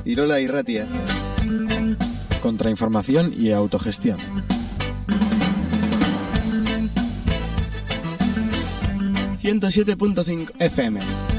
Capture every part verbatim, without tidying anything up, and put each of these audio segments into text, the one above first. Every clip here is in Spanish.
Irola Irratia. Contrainformación y autogestión. ciento siete punto cinco F M.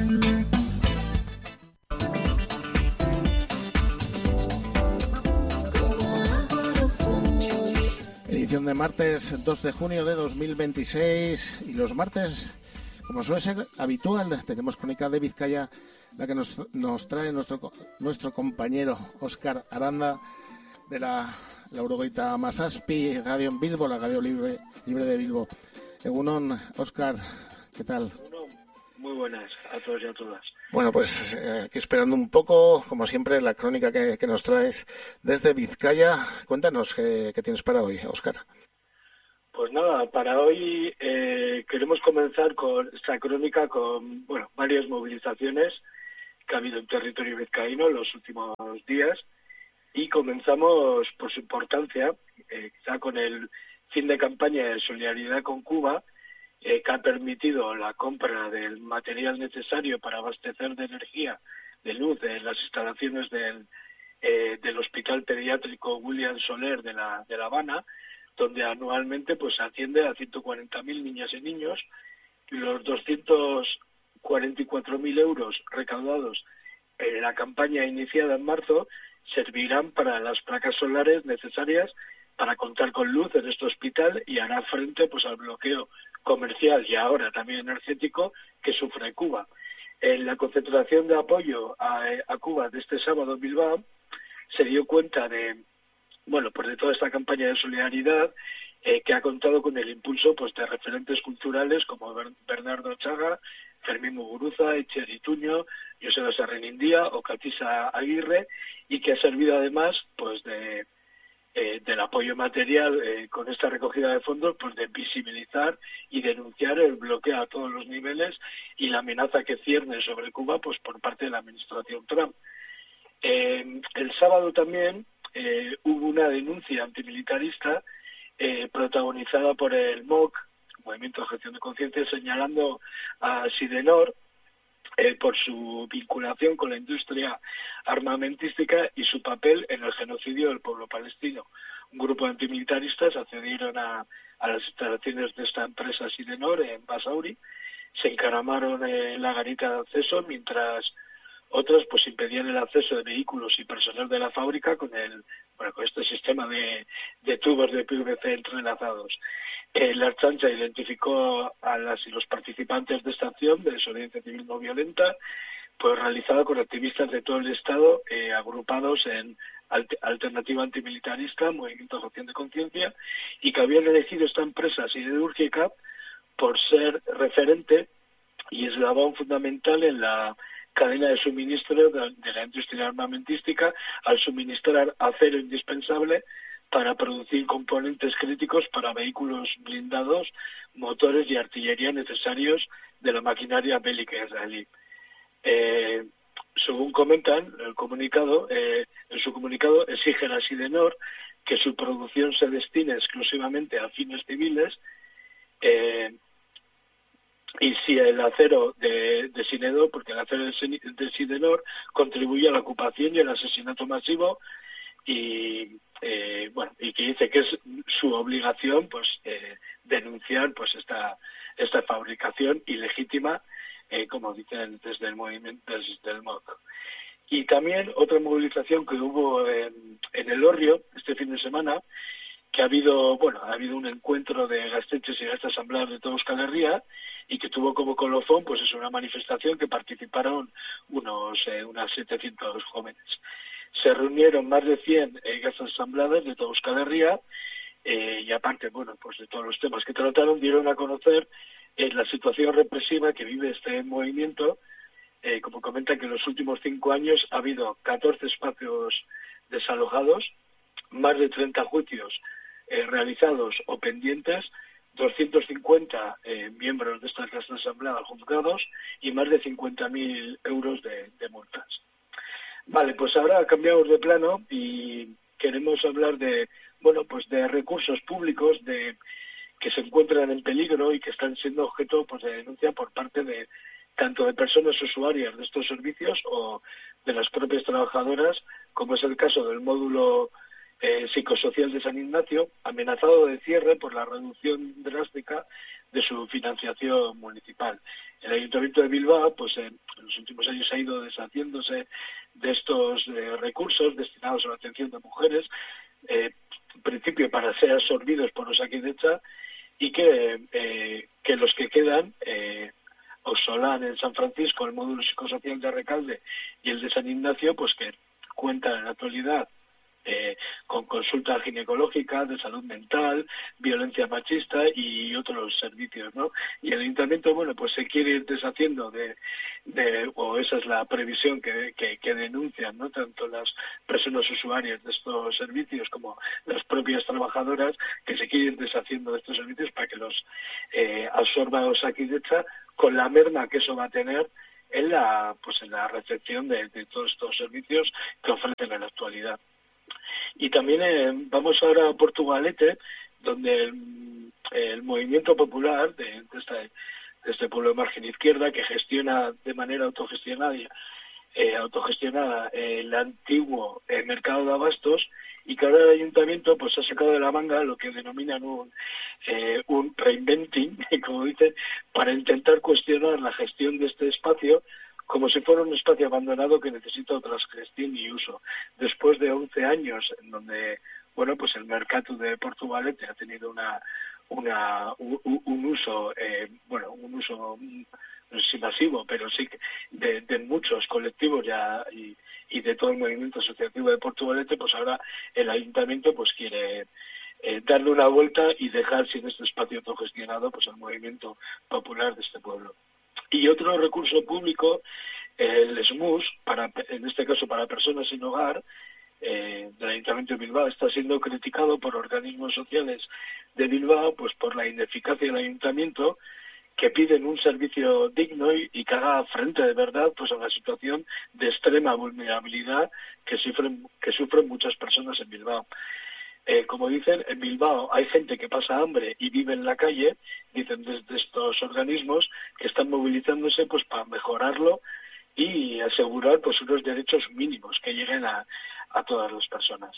Edición de martes dos de junio de dos mil veintiséis, y los martes, como suele ser habitual, tenemos crónica de Vizcaya, la que nos, nos trae nuestro nuestro compañero Óscar Aranda de la Laurogeita Masaspi Radio en Bilbo, la radio libre libre de Bilbo. Egunon, Óscar, ¿qué tal? Muy buenas a todos y a todas. Bueno, pues eh, aquí esperando un poco, como siempre, la crónica que, que nos traes desde Vizcaya. Cuéntanos qué, qué tienes para hoy, Óscar. Pues nada, para hoy eh, queremos comenzar con esta crónica con bueno varias movilizaciones que ha habido en territorio vizcaíno en los últimos días, y comenzamos por su importancia, eh, quizá con el fin de campaña de solidaridad con Cuba, eh, que ha permitido la compra del material necesario para abastecer de energía, de luz, en las instalaciones del, eh, del Hospital Pediátrico William Soler de la, de La Habana, donde anualmente pues atiende a ciento cuarenta mil niñas y niños, y los doscientos cuarenta y cuatro mil euros recaudados en la campaña iniciada en marzo servirán para las placas solares necesarias para contar con luz en este hospital y hará frente pues al bloqueo comercial y ahora también energético que sufre Cuba. En la concentración de apoyo a, a Cuba de este sábado en Bilbao se dio cuenta de bueno pues de toda esta campaña de solidaridad, eh, que ha contado con el impulso pues de referentes culturales como Bernardo Chaga, Fermín Muguruza, Etxer Ituño, Joseba Serrenindía o Catisa Aguirre, y que ha servido además pues de eh, del apoyo material eh, con esta recogida de fondos, pues de visibilizar y denunciar el bloqueo a todos los niveles y la amenaza que cierne sobre Cuba pues por parte de la administración Trump. Eh, el sábado también eh, hubo una denuncia antimilitarista eh, protagonizada por el M O C, Movimiento de Objeción de Conciencia, señalando a Sidenor eh, por su vinculación con la industria armamentística y su papel en el genocidio del pueblo palestino. Un grupo de antimilitaristas accedieron a, a las instalaciones de esta empresa Sidenor en Basauri, se encaramaron en la garita de acceso, mientras otros pues impedían el acceso de vehículos y personal de la fábrica con el bueno con este sistema de, de tubos de P V C entrelazados. Eh, la Ertzaintza identificó a las y los participantes de esta acción de desobediencia civil no violenta, pues realizada con activistas de todo el Estado, eh, agrupados en Alt- Alternativa Antimilitarista, Movimiento de Objeción de Conciencia, y que habían elegido esta empresa siderúrgica por ser referente y eslabón fundamental en la cadena de suministro de, de la industria armamentística, al suministrar acero indispensable para producir componentes críticos para vehículos blindados, motores y artillería necesarios de la maquinaria bélica israelí. Eh, según comentan el comunicado, eh, en su comunicado exigen a Sidenor que su producción se destine exclusivamente a fines civiles, eh, y si el acero de, de Sidenor, porque el acero de, de Sidenor contribuye a la ocupación y el asesinato masivo, y eh, bueno y que dice que es su obligación pues eh, denunciar pues esta esta fabricación ilegítima, eh, como dicen desde el movimiento desde el M O C. Y también otra movilización que hubo en, en Elorrio este fin de semana, que ha habido bueno ha habido un encuentro de gaztetxes y gaztas asambleas de toda Euskal Herria, y que tuvo como colofón pues es una manifestación que participaron unos eh, unas setecientos jóvenes. Se reunieron más de cien eh, gaztas asambleadas de toda Euskal Herria, eh, y aparte bueno pues de todos los temas que trataron, dieron a conocer eh, la situación represiva que vive este movimiento. Eh, como comentan, que en los últimos cinco años ha habido catorce espacios desalojados, más de treinta juicios eh, realizados o pendientes, doscientos cincuenta eh, miembros de estas casas asambleadas juzgados y más de cincuenta mil euros de, de multas. Vale, pues ahora cambiamos de plano y queremos hablar de bueno pues de recursos públicos de que se encuentran en peligro y que están siendo objeto pues de denuncia por parte de tanto de personas usuarias de estos servicios o de las propias trabajadoras, como es el caso del módulo eh, psicosocial de San Ignacio, amenazado de cierre por la reducción drástica de su financiación municipal. El Ayuntamiento de Bilbao, pues en los últimos años ha ido deshaciéndose de estos eh, recursos destinados a la atención de mujeres, eh, en principio para ser absorbidos por Osakidetza, y que, eh, que los que quedan, eh, Ausolán en San Francisco, el módulo psicosocial de Recalde y el de San Ignacio, pues que cuentan en la actualidad eh, con consulta ginecológica, de salud mental, violencia machista y otros servicios, ¿no? Y el Ayuntamiento, bueno, pues se quiere ir deshaciendo de, de o esa es la previsión que, que, que denuncian, ¿no? Tanto las personas usuarias de estos servicios como las propias trabajadoras, que se quieren ir deshaciendo de estos servicios para que los eh, absorba Osakidetza, con la merma que eso va a tener en la pues en la recepción de, de todos estos servicios que ofrecen en la actualidad. Y también eh, vamos ahora a Portugalete, donde el, el movimiento popular de, de, este, de este pueblo de margen izquierda, que gestiona de manera autogestionada, eh, autogestionada eh, el antiguo eh, mercado de abastos, y que ahora el ayuntamiento pues ha sacado de la manga lo que denominan un, eh, un reinventing, como dicen, para intentar cuestionar la gestión de este espacio como si fuera un espacio abandonado que necesita otra gestión y uso. Después de once años en donde, bueno, pues el mercado de Portugalete ha tenido una una un, un uso, eh, bueno, un uso no sé si masivo, pero sí de, de muchos colectivos ya y, y de todo el movimiento asociativo de Portugalete, pues ahora el ayuntamiento pues quiere eh, darle una vuelta y dejar sin este espacio autogestionado pues el movimiento popular de este pueblo. Y otro recurso público, el S M U S, para, en este caso para personas sin hogar, eh, del Ayuntamiento de Bilbao, está siendo criticado por organismos sociales de Bilbao pues por la ineficacia del Ayuntamiento, que piden un servicio digno y, y que haga frente de verdad pues a una situación de extrema vulnerabilidad que sufren, que sufren muchas personas en Bilbao. Eh, como dicen, en Bilbao hay gente que pasa hambre y vive en la calle, dicen desde estos organismos que están movilizándose pues para mejorarlo y asegurar pues unos derechos mínimos que lleguen a, a todas las personas.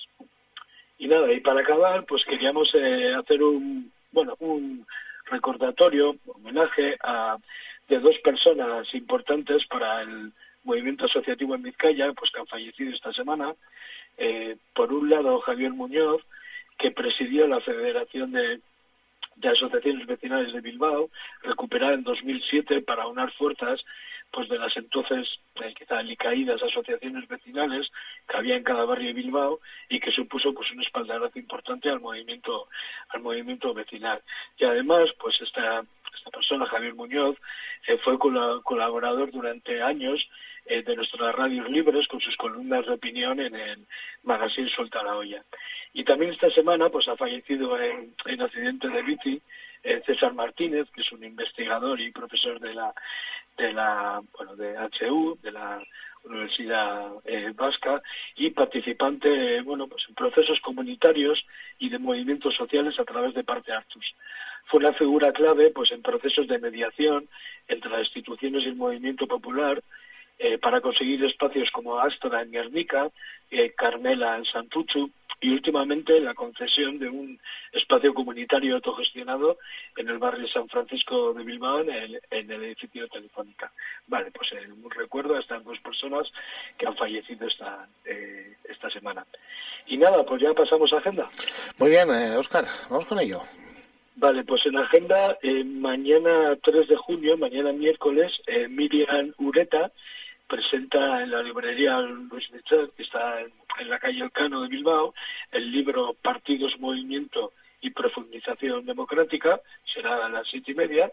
Y nada, y para acabar, pues queríamos eh, hacer un, bueno, un recordatorio, homenaje a de dos personas importantes para el movimiento asociativo en Vizcaya, pues que han fallecido esta semana. Eh, por un lado, Javier Muñoz, que presidió la Federación de, de Asociaciones Vecinales de Bilbao, recuperada en dos mil siete para unar fuerzas pues de las entonces eh, quizá alicaídas asociaciones vecinales que había en cada barrio de Bilbao y que supuso pues un espaldarazo importante al movimiento al movimiento vecinal. Y además pues esta esta persona, Javier Muñoz, eh, fue col- colaborador durante años eh, de nuestras radios libres con sus columnas de opinión en el magazine Suelta la Olla. Y también esta semana pues ha fallecido en, en accidente de bici eh, César Martínez, que es un investigador y profesor de la de la bueno de H U, de la Universidad eh, Vasca, y participante eh, bueno pues en procesos comunitarios y de movimientos sociales a través de Parte Artus. Fue una figura clave pues en procesos de mediación entre las instituciones y el movimiento popular eh, para conseguir espacios como Astra en Guernica, eh, Carmela en Santuchu y últimamente la concesión de un espacio comunitario autogestionado en el barrio San Francisco de Bilbao, en el, en el edificio de Telefónica. Vale, pues eh, un recuerdo a estas dos personas que han fallecido esta eh, esta semana. Y nada, pues ya pasamos a agenda. Muy bien, eh, Óscar, vamos con ello. Vale, pues en agenda, eh, mañana tres de junio, mañana miércoles, eh, Miriam Ureta presenta en la librería Luis Michel, que está en, en la calle Elcano de Bilbao, el libro Partidos, Movimiento y Profundización Democrática. Será a las siete y media.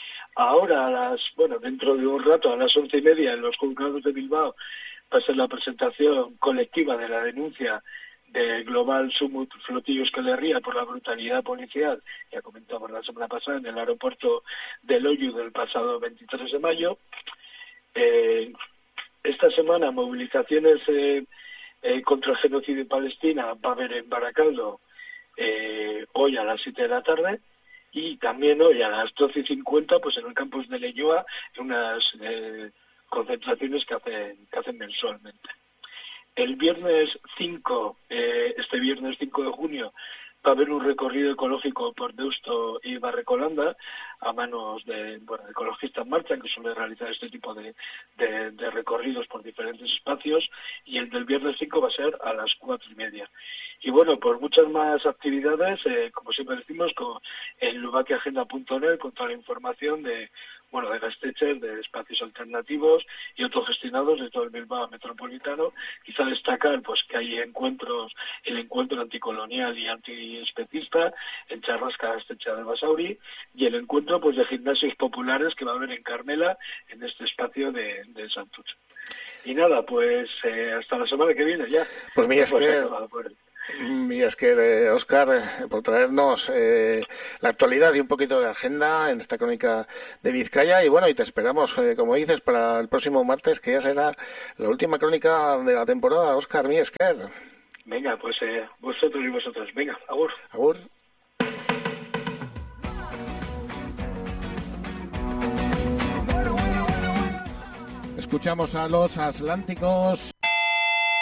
Ahora, a las, bueno, dentro de un rato, a las once y media, en los juzgados de Bilbao, va a ser la presentación colectiva de la denuncia de Global Sumut Flotillo Euskal Herria por la brutalidad policial, ya comentamos la semana pasada, en el aeropuerto de Loiu del pasado veintitrés de mayo. Eh, esta semana movilizaciones eh, eh, contra el genocidio en Palestina va a haber en Baracaldo eh, hoy a las siete de la tarde, y también hoy a las doce y cincuenta pues en el campus de Leioa unas eh, concentraciones que hacen, que hacen mensualmente. El viernes cinco, eh, este viernes cinco de junio, va a haber un recorrido ecológico por Deusto y Barrecolanda a manos de, bueno, de Ecologista en Marcha, que suele realizar este tipo de, de, de recorridos por diferentes espacios, y el del viernes cinco va a ser a las cuatro y media. Y bueno, por muchas más actividades, eh, como siempre decimos, con, en lubakiagenda punto net, con toda la información de, bueno, de Gaztetxez, de espacios alternativos y autogestionados de todo el Bilbao metropolitano. Quizá destacar pues que hay encuentros, el encuentro anticolonial y antiespecista en Charrasca, Gaztetxe de Basauri, y el encuentro pues de gimnasios populares que va a haber en Carmela, en este espacio de, de Santurce. Y nada, pues eh, hasta la semana que viene ya. Pues mira, es pues, que... acabado, pues. Y es que, eh, Óscar, eh, por traernos eh, la actualidad y un poquito de agenda en esta crónica de Vizcaya. Y bueno, y te esperamos, eh, como dices, para el próximo martes, que ya será la última crónica de la temporada. Óscar Miesker. Venga, pues eh, vosotros y vosotros. Venga, agur. Agur. Escuchamos a los Atlánticos.